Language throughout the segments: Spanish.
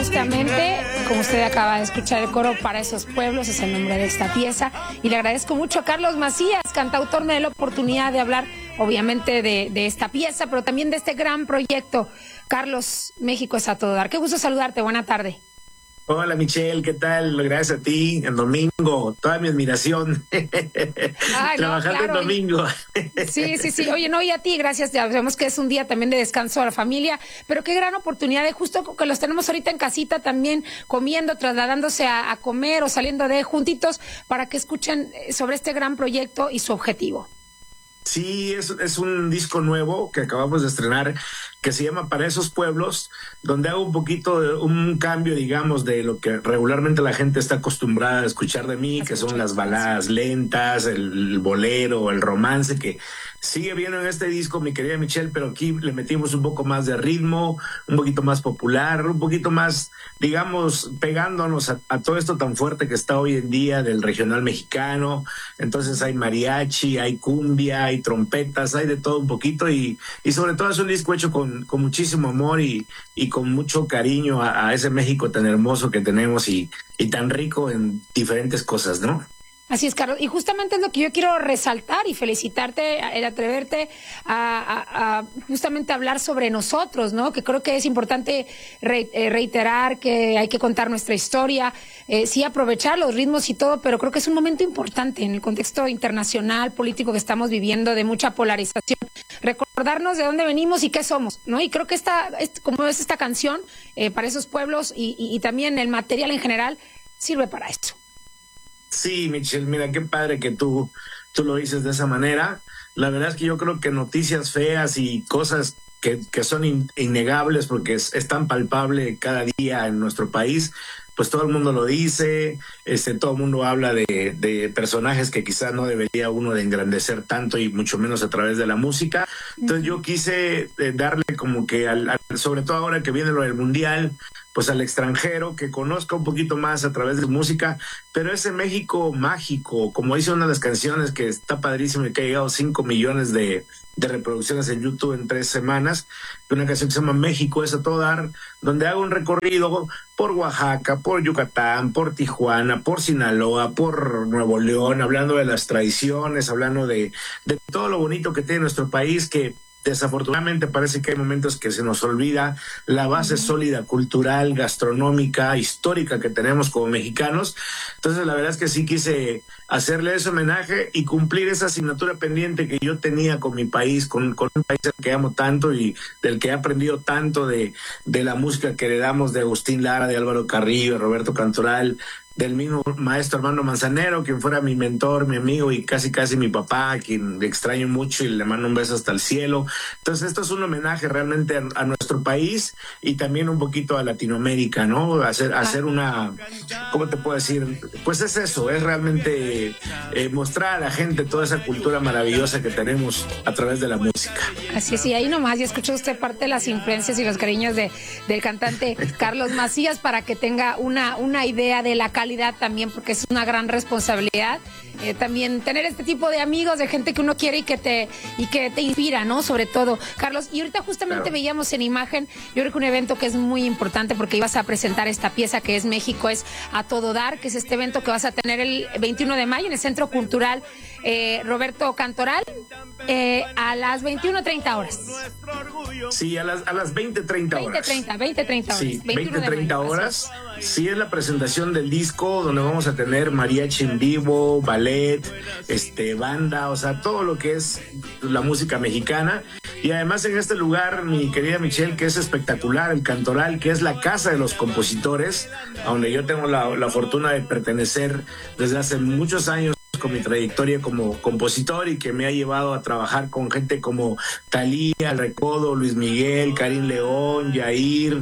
justamente, como usted acaba de escuchar, el coro Para esos pueblos es el nombre de esta pieza. Y le agradezco mucho a Carlos Macías, cantautor. Me da la oportunidad de hablar, obviamente, de esta pieza, pero también de este gran proyecto. Carlos, México es a todo dar. Qué gusto saludarte. Buena tarde. Hola Michelle, ¿qué tal? Gracias a ti, en domingo, toda mi admiración. Trabajando en domingo. Sí. Oye, no, y a ti, gracias. Ya sabemos que es un día también de descanso a la familia, pero qué gran oportunidad de justo que los tenemos ahorita en casita también, comiendo, trasladándose a comer o saliendo de juntitos para que escuchen sobre este gran proyecto y su objetivo. Sí, es un disco nuevo que acabamos de estrenar que se llama Para esos pueblos, donde hago un poquito de un cambio, digamos, de lo que regularmente la gente está acostumbrada a escuchar de mí, que son las baladas lentas, el bolero, el romance, que sigue viendo en este disco, mi querida Michelle, pero aquí le metimos un poco más de ritmo, un poquito más popular, un poquito más, digamos, pegándonos a todo esto tan fuerte que está hoy en día del regional mexicano. Entonces hay mariachi, hay cumbia, hay trompetas, hay de todo un poquito y sobre todo es un disco hecho con muchísimo amor y con mucho cariño a ese México tan hermoso que tenemos y tan rico en diferentes cosas, ¿no? Así es, Carlos. Y justamente es lo que yo quiero resaltar y felicitarte, el atreverte a justamente hablar sobre nosotros, ¿no? Que creo que es importante reiterar que hay que contar nuestra historia, sí aprovechar los ritmos y todo, pero creo que es un momento importante en el contexto internacional, político que estamos viviendo, de mucha polarización. Recordarnos de dónde venimos y qué somos, ¿no? Y creo que como es esta canción, para esos pueblos y también el material en general, sirve para esto. Sí, Michelle, mira, qué padre que tú lo dices de esa manera. La verdad es que yo creo que noticias feas y cosas que son innegables porque es tan palpable cada día en nuestro país, pues todo el mundo lo dice, todo el mundo habla de personajes que quizás no debería uno de engrandecer tanto y mucho menos a través de la música. Entonces yo quise darle como que, sobre todo ahora que viene lo del Mundial, pues al extranjero, que conozca un poquito más a través de música, pero ese México mágico, como dice una de las canciones que está padrísimo y que ha llegado 5 millones de reproducciones en YouTube en 3 semanas, una canción que se llama México es a todo dar, donde hago un recorrido por Oaxaca, por Yucatán, por Tijuana, por Sinaloa, por Nuevo León, hablando de las tradiciones, hablando de todo lo bonito que tiene nuestro país, que desafortunadamente parece que hay momentos que se nos olvida la base sólida cultural, gastronómica, histórica que tenemos como mexicanos. Entonces la verdad es que sí quise hacerle ese homenaje y cumplir esa asignatura pendiente que yo tenía con mi país, con un país al que amo tanto y del que he aprendido tanto de la música que heredamos de Agustín Lara, de Álvaro Carrillo, de Roberto Cantoral, del mismo maestro Armando Manzanero, quien fuera mi mentor, mi amigo y casi mi papá, a quien le extraño mucho y le mando un beso hasta el cielo. Entonces esto es un homenaje realmente a nuestro país y también un poquito a Latinoamérica, ¿no? Hacer una, ¿cómo te puedo decir? Pues es eso, es realmente mostrar a la gente toda esa cultura maravillosa que tenemos a través de la música. Así es, y ahí nomás ya escuchó usted parte de las influencias y los cariños del cantante Carlos Macías para que tenga una idea de la calidad también, porque es una gran responsabilidad también tener este tipo de amigos, de gente que uno quiere y que te inspira, ¿no? Sobre todo, Carlos. Y ahorita justamente veíamos en imagen, yo creo que un evento que es muy importante porque ibas a presentar esta pieza que es México es a todo dar, que es este evento que vas a tener el 21 de mayo en el Centro Cultural Roberto Cantoral a las 21:30 horas. Sí, a las 20:30 horas. 20:30 horas. Sí, 20:30 horas. Sí, es la presentación del disco donde vamos a tener mariachi en vivo, ballet, banda, o sea, todo lo que es la música mexicana. Y además en este lugar, mi querida Michelle, que es espectacular, el Cantoral, que es la casa de los compositores, a donde yo tengo la fortuna de pertenecer desde hace muchos años con mi trayectoria como compositor y que me ha llevado a trabajar con gente como Thalía, El Recodo, Luis Miguel, Karim León, Yair,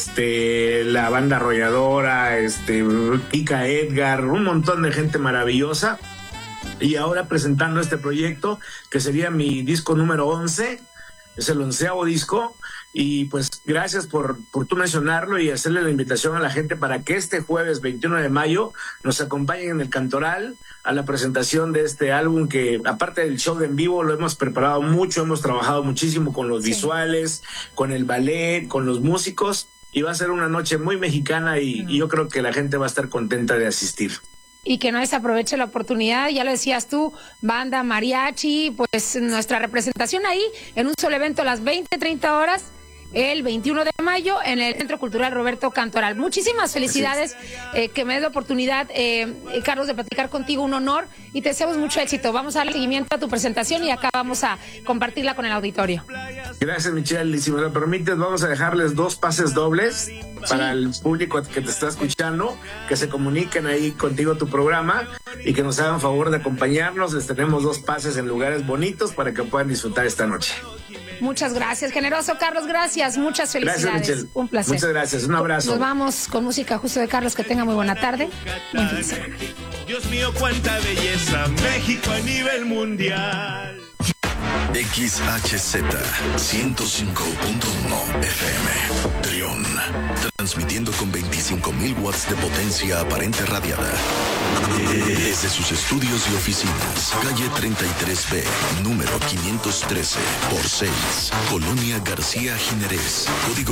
la banda arrolladora, Kika Edgar, un montón de gente maravillosa. Y ahora presentando este proyecto que sería mi disco número 11, es el 11º disco. Y pues gracias por tú mencionarlo y hacerle la invitación a la gente para que este jueves 21 de mayo nos acompañen en el Cantoral a la presentación de este álbum que, aparte del show de en vivo, lo hemos preparado mucho, hemos trabajado muchísimo con los visuales, con el ballet, con los músicos. y va a ser una noche muy mexicana y yo creo que la gente va a estar contenta de asistir. Y que no desaproveche la oportunidad, ya lo decías tú, banda, mariachi, pues nuestra representación ahí en un solo evento a las 20:30 horas, el 21 de mayo en el Centro Cultural Roberto Cantoral. Muchísimas felicidades, que me des la oportunidad, Carlos, de platicar contigo, un honor, y te deseamos mucho éxito. Vamos a darle seguimiento a tu presentación y acá vamos a compartirla con el auditorio. Gracias, Michelle, y si me lo permites, vamos a dejarles 2 pases dobles para el público que te está escuchando, que se comuniquen ahí contigo tu programa y que nos hagan favor de acompañarnos. Les tenemos 2 pases en lugares bonitos para que puedan disfrutar esta noche. Muchas gracias, generoso Carlos, gracias, muchas felicidades. Gracias, Michelle. Un placer. Muchas gracias, un abrazo. Nos vamos con música justo de Carlos, que tenga muy buena tarde. Buen fin de semana. Dios mío, cuánta belleza, México a nivel mundial. XHZ 105.1 FM Trión, transmitiendo con 25,000 watts de potencia aparente radiada desde sus estudios y oficinas, calle 33B, número 513 por 6, Colonia García Jiménez, código